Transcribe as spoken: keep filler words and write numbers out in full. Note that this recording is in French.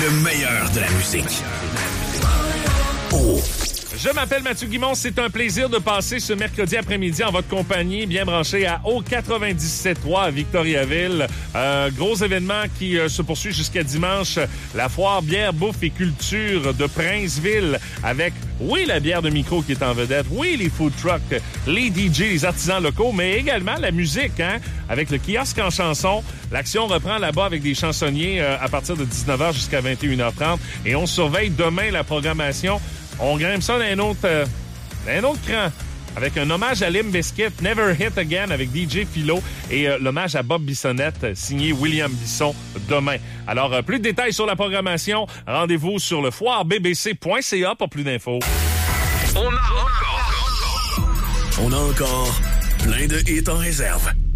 Le meilleur de la musique. Oh. Je m'appelle Mathieu Guimond. C'est un plaisir de passer ce mercredi après-midi en votre compagnie, bien branché à O quatre-vingt-dix-sept trois à Victoriaville. Euh, gros événement qui euh, se poursuit jusqu'à dimanche. La foire bière, bouffe et culture de Princeville avec, oui, la bière de micro qui est en vedette, oui, les food trucks, les D J, les artisans locaux, mais également la musique, hein, avec le kiosque en chanson. L'action reprend là-bas avec des chansonniers euh, à partir de dix-neuf heures jusqu'à vingt et une heures trente. Et on surveille demain la programmation. On grimpe ça d'un autre, euh, d'un autre cran avec un hommage à Limp Bizkit, Never Hit Again avec D J Philo et euh, l'hommage à Bob Bissonnette euh, signé William Bisson demain. Alors, euh, plus de détails sur la programmation, rendez-vous sur le foire b b c point c a pour plus d'infos. On a encore, on a encore plein de hits en réserve.